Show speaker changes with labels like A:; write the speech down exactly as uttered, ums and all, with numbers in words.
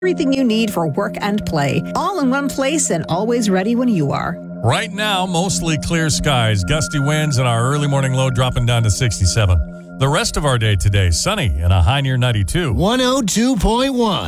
A: Everything you need for work and play, all in one place and always ready when you are.
B: Right now, mostly clear skies, gusty winds, and our early morning low dropping down to sixty-seven. The rest of our day today, sunny and a high near ninety-two.
C: one oh two point one